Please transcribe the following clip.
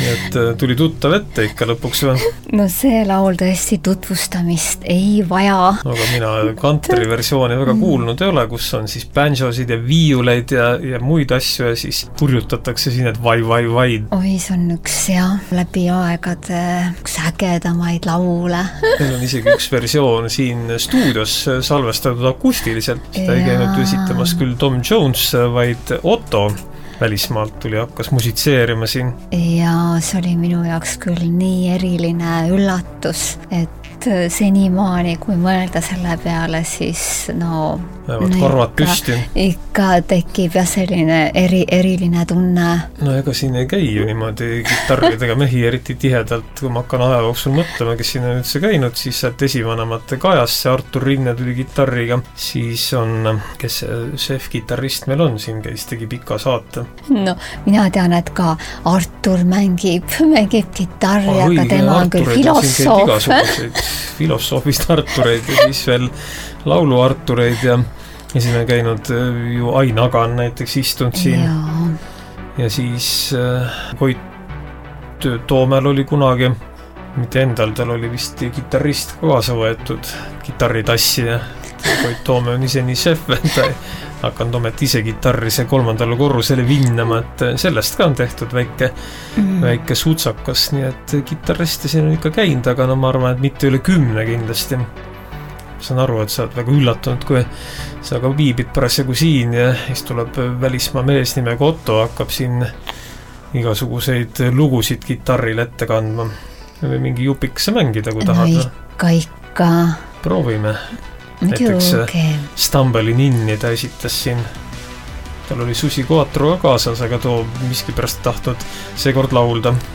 et tuli tuttav ette ikka lõpuks või? No see laul tõesti tutvustamist ei vaja. Aga mina country versiooni väga kuulnud ei ole, kus on siis banjosid ja viiuleid ja muid asju ja siis hurjutatakse siin, et vai. Oi, see on üks läbi aegade üks ägedamaid laule. Meil on isegi üks versioon siin stuudios salvestatud akustiliselt. Seda ei käinud esitamas küll Tom Jones, vaid Otto välismaalt tuli, hakkas musitseerima siin. Ja see oli minu jaoks küll nii eriline üllatus, et senimaani, kui mõelda selle peale, siis karvad püsti. Ikka tekib ja selline eriline tunne. No ega siin ei käi ju niimoodi kitarridega mehi eriti tihedalt, kui ma hakkan aja jooksul mõtlema, kes siin on üldse käinud, siis sealt esivanemate Kajast, see Artur Rinne tuli kitarriga, siis on, kes see šef-kitarrist meil on, siin käis, tegi pika saate. No, mina tean, et ka Artur mängib kitarri, aga tema on küll filosoof. Filosoofist Artureid ja siis veel laulu Artureid ja siin on käinud ju Ain Agan näiteks istunud siin ja siis Koit Toomel oli kunagi, mitte endal, tal oli vist kitarrist kaasa võetud kitarritassi ja Koit Toome on ise nii šef, et hakanud omet ise kitarri see 3. korrusele vinnama, et sellest ka on tehtud väike sutsakas, nii et kitarriste siin on ikka käinud, aga ma arvan, et mitte üle 10 kindlasti. Saan aru, et sa oled väga üllatunud, kui sa ka viibid parasjagu siin ja siis tuleb välismaa mees nimega Otto, hakkab siin igasuguseid lugusid kitarril ette kandma. Või mingi jupikse mängida, kui tahad. Ikka. Proovime. Näiteks Stumblein Inni ta esitas siin. Tal oli Susi Quattro kaasas, aga too miski pärast tahtnud seekord laulda.